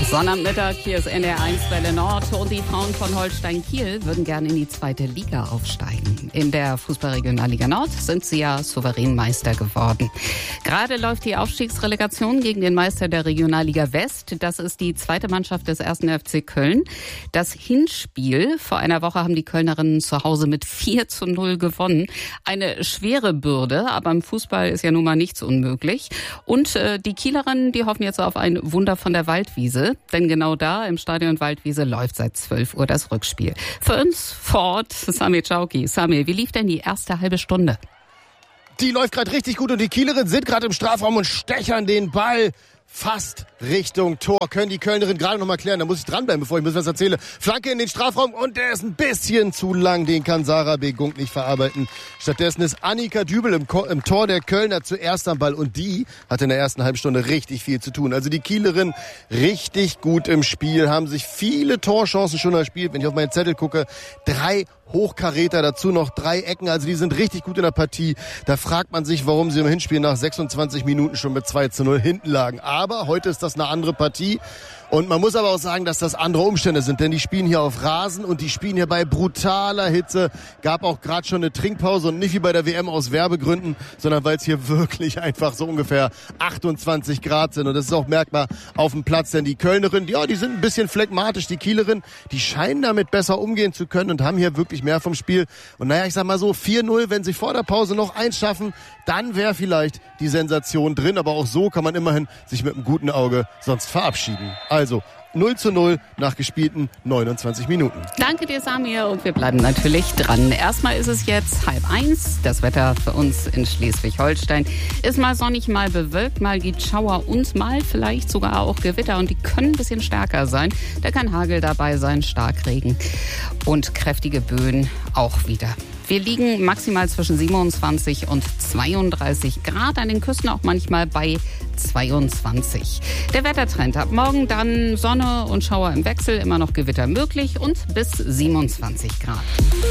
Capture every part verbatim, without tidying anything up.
Sonnabendmittag, hier ist N D R eins Welle Nord und die Frauen von Holstein Kiel würden gerne in die zweite Liga aufsteigen. In der Fußballregionalliga Nord sind sie ja souverän Meister geworden. Gerade läuft die Aufstiegsrelegation gegen den Meister der Regionalliga West. Das ist die zweite Mannschaft des ersten F C Köln. Das Hinspiel vor einer Woche haben die Kölnerinnen zu Hause mit vier zu null gewonnen. Eine schwere Bürde, aber im Fußball ist ja nun mal nichts unmöglich. Und äh, die Kielerinnen, die hoffen jetzt auf ein Wunder von der Waldwiese. Denn genau da im Stadion Waldwiese läuft seit zwölf Uhr das Rückspiel. Für uns vor Ort Samir Chauki. Samir, wie lief denn die erste halbe Stunde? Die läuft gerade richtig gut und die Kielerinnen sind gerade im Strafraum und stechern den Ball fast Richtung Tor. Können die Kölnerinnen gerade noch mal klären. Da muss ich dranbleiben, bevor ich ein bisschen was erzähle. Flanke in den Strafraum und der ist ein bisschen zu lang. Den kann Sarah Begunk nicht verarbeiten. Stattdessen ist Annika Dübel im, Ko- im Tor der Kölner zuerst am Ball. Und die hat in der ersten halben Stunde richtig viel zu tun. Also die Kielerinnen richtig gut im Spiel, haben sich viele Torchancen schon erspielt. Wenn ich auf meinen Zettel gucke, drei Hochkaräter, dazu noch drei Ecken, also die sind richtig gut in der Partie. Da fragt man sich, warum sie im Hinspiel nach sechsundzwanzig Minuten schon mit zwei zu null hinten lagen. Aber heute ist das eine andere Partie. Und man muss aber auch sagen, dass das andere Umstände sind, denn die spielen hier auf Rasen und die spielen hier bei brutaler Hitze. Gab auch gerade schon eine Trinkpause und nicht wie bei der W M aus Werbegründen, sondern weil es hier wirklich einfach so ungefähr achtundzwanzig Grad sind. Und das ist auch merkbar auf dem Platz, denn die Kölnerinnen, ja, die sind ein bisschen phlegmatisch. Die Kielerinnen, die scheinen damit besser umgehen zu können und haben hier wirklich mehr vom Spiel. Und naja, ich sag mal so, vier null, wenn sie vor der Pause noch eins schaffen, dann wäre vielleicht die Sensation drin. Aber auch so kann man immerhin sich mit einem guten Auge sonst verabschieden. Also null zu null nach gespielten neunundzwanzig Minuten. Danke dir, Samir, und wir bleiben natürlich dran. Erstmal ist es jetzt halb eins. Das Wetter für uns in Schleswig-Holstein ist mal sonnig, mal bewölkt, mal gibt Schauer und mal vielleicht sogar auch Gewitter. Und die können ein bisschen stärker sein. Da kann Hagel dabei sein, Starkregen und kräftige Böen auch wieder. Wir liegen maximal zwischen siebenundzwanzig und zweiunddreißig Grad, an den Küsten auch manchmal bei zweiundzwanzig. Der Wettertrend ab morgen dann Sonne und Schauer im Wechsel, immer noch Gewitter möglich und bis siebenundzwanzig Grad.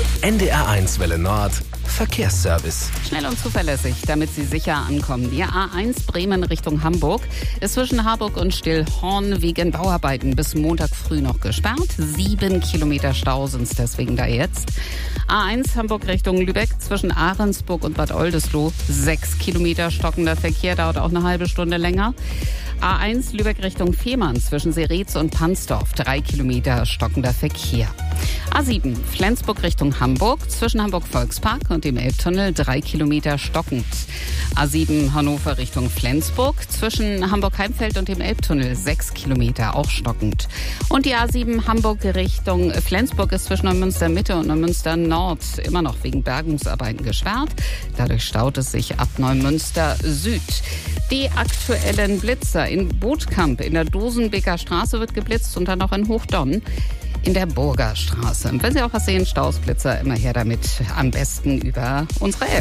N D R eins Welle Nord Verkehrsservice. Schnell und zuverlässig, damit Sie sicher ankommen. Die A eins Bremen Richtung Hamburg ist zwischen Harburg und Stillhorn wegen Bauarbeiten bis Montag früh noch gesperrt. Sieben Kilometer Stau sind es deswegen da jetzt. A eins Hamburg Richtung Lübeck zwischen Ahrensburg und Bad Oldesloe. Sechs Kilometer stockender Verkehr, dauert auch eine halbe Stunde länger. A eins Lübeck Richtung Fehmarn zwischen Seretz und Pansdorf. Drei Kilometer stockender Verkehr. A sieben Flensburg Richtung Hamburg zwischen Hamburg Volkspark und dem Elbtunnel. Drei Kilometer stockend. A sieben Hannover Richtung Flensburg zwischen Hamburg-Heimfeld und dem Elbtunnel. Sechs Kilometer, auch stockend. Und die A sieben Hamburg Richtung Flensburg ist zwischen Neumünster Mitte und Neumünster Nord immer noch wegen Bergungsarbeiten gesperrt. Dadurch staut es sich ab Neumünster Süd. Die aktuellen Blitzer in Bootkamp in der Dosenbeker Straße wird geblitzt und dann noch in Hochdonn in der Burger Straße. Und wenn Sie auch was sehen, Stausblitzer, immer her damit, am besten über unsere App.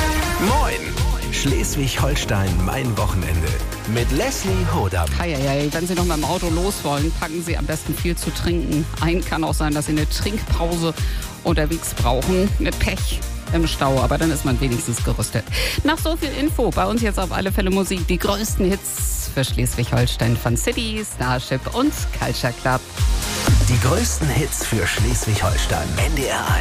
Moin! Schleswig-Holstein, mein Wochenende. Mit Leslie Hodam. Heieiei, wenn Sie noch mit dem Auto los wollen, packen Sie am besten viel zu trinken ein. Kann auch sein, dass Sie eine Trinkpause unterwegs brauchen. Mit Pech im Stau, aber dann ist man wenigstens gerüstet. Nach so viel Info, bei uns jetzt auf alle Fälle Musik. Die größten Hits für Schleswig-Holstein von City, Starship und Culture Club. Die größten Hits für Schleswig-Holstein. N D R eins.